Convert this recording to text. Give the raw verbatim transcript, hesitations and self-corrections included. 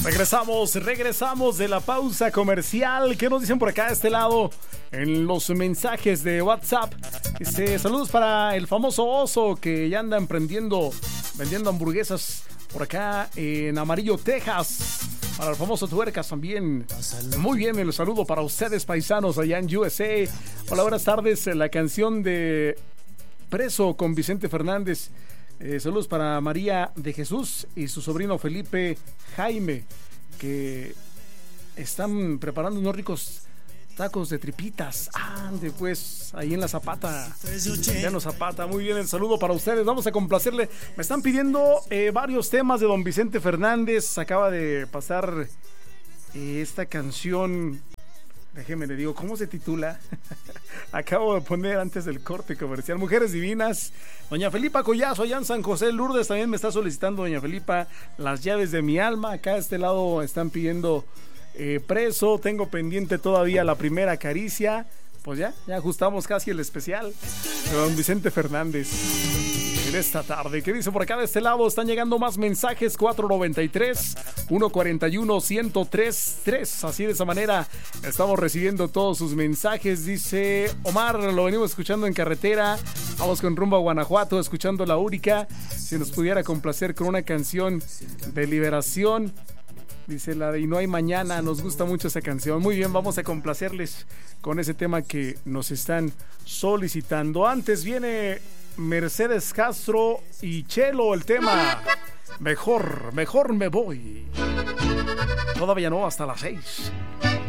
Regresamos, regresamos de la pausa comercial. ¿Qué nos dicen por acá de este lado? En los mensajes de WhatsApp. Dice, saludos para el famoso oso que ya anda emprendiendo, vendiendo hamburguesas por acá en Amarillo, Texas. Para el famoso Tuercas también. Muy bien, el saludo para ustedes, paisanos, allá en U S A. Hola, buenas tardes. La canción de Preso con Vicente Fernández. Eh, saludos para María de Jesús y su sobrino Felipe Jaime, que están preparando unos ricos tacos de tripitas. Ande pues, ahí en la Zapata. Ya en la Zapata. Muy bien, el saludo para ustedes. Vamos a complacerle. Me están pidiendo eh, varios temas de don Vicente Fernández. Acaba de pasar eh, esta canción. Déjeme le digo, ¿cómo se titula? Acabo de poner antes del corte comercial. Mujeres Divinas. Doña Felipa Collazo, allá en San José Lourdes, también me está solicitando doña Felipa Las Llaves de mi Alma. Acá a este lado están pidiendo eh, Preso. Tengo pendiente todavía La Primera Caricia. Pues ya, ya ajustamos casi el especial de don Vicente Fernández en esta tarde. ¿Qué dice por acá de este lado? Están llegando más mensajes. Cuatro noventa y tres, ciento cuarenta y uno, ciento tres, tres. Así de esa manera estamos recibiendo todos sus mensajes. Dice Omar, lo venimos escuchando en carretera. Vamos con rumbo a Guanajuato, escuchando La Úrica. Si nos pudiera complacer con una canción de liberación. Dice la de Y no hay mañana, nos gusta mucho esa canción. Muy bien, vamos a complacerles con ese tema que nos están solicitando. Antes viene Mercedes Castro y Chelo, el tema Mejor, mejor me voy. Todavía no, hasta las seis.